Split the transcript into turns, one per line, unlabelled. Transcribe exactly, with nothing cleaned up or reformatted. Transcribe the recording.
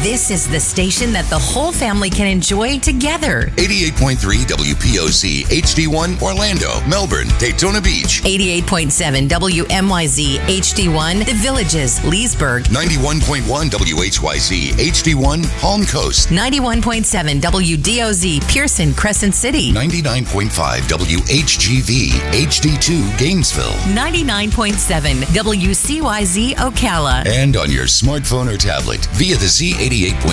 This is the station that the whole family can enjoy together.
eighty-eight point three W P O C H D one Orlando, Melbourne, Daytona Beach.
eighty-eight point seven W M Y Z H D one The Villages, Leesburg.
ninety-one point one W H Y Z H D one Palm Coast.
ninety-one point seven W D O Z Pearson, Crescent City.
ninety-nine point five W H G V H D two Gainesville.
ninety-nine point seven W C Y Z Ocala.
And on your smartphone or tablet via the Z eighty-eight point